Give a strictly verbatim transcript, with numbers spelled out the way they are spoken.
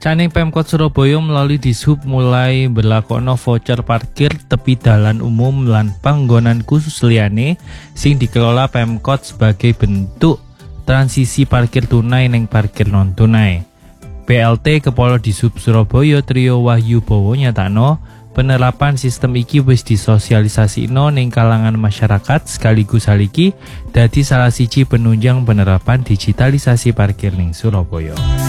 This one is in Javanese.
Saking Pemkot Surabaya melalui Dishub mulai berlakono voucher parkir tepi dalan umum lan panggonan khusus liyane sing dikelola Pemkot sebagai bentuk transisi parkir tunai ning parkir non tunai. P L T Kepala Dishub Surabaya Trio Wahyu Bowo nyatakno penerapan sistem iki wis disosialisasino ning kalangan masyarakat sekaligus haliki dadi salah siji penunjang penerapan digitalisasi parkir ning Surabaya.